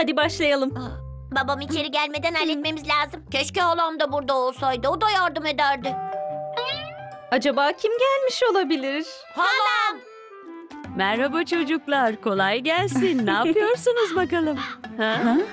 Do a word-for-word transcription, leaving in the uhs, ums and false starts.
hadi başlayalım. Babam içeri gelmeden halletmemiz lazım. Keşke halam da burada olsaydı. O da yardım ederdi. Acaba kim gelmiş olabilir? Halam! Merhaba çocuklar, kolay gelsin. Ne yapıyorsunuz bakalım? Ha?